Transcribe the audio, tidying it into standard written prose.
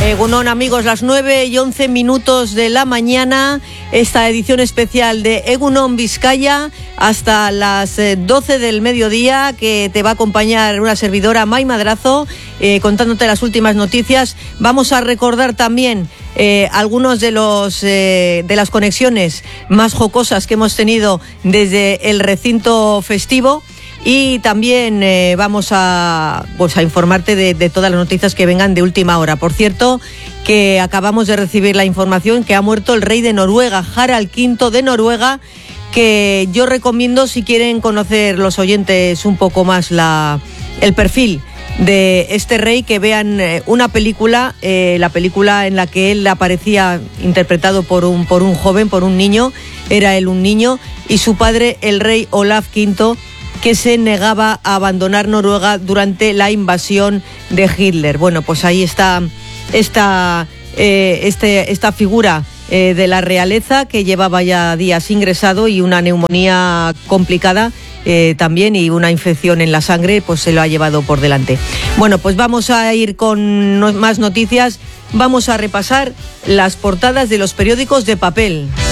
Egunon, amigos, las 9:11 de la mañana, esta edición especial de Egunon Vizcaya hasta las 12 del mediodía, que te va a acompañar una servidora, Mai Madrazo, contándote las últimas noticias. Vamos a recordar también algunos de las conexiones más jocosas que hemos tenido desde el recinto festivo. Y también vamos a informarte de todas las noticias que vengan de última hora. Por cierto, que acabamos de recibir la información que ha muerto el rey de Noruega, Harald V de Noruega, que yo recomiendo, si quieren conocer los oyentes un poco más el perfil de este rey, que vean una película, la película en la que él aparecía interpretado por un joven, por un niño. Era él un niño, y su padre, el rey Olaf V, que se negaba a abandonar Noruega durante la invasión de Hitler. Bueno, pues ahí está esta figura de la realeza, que llevaba ya días ingresado, y una neumonía complicada también, y una infección en la sangre, pues se lo ha llevado por delante. Bueno, pues vamos a ir con más noticias. Vamos a repasar las portadas de los periódicos de papel.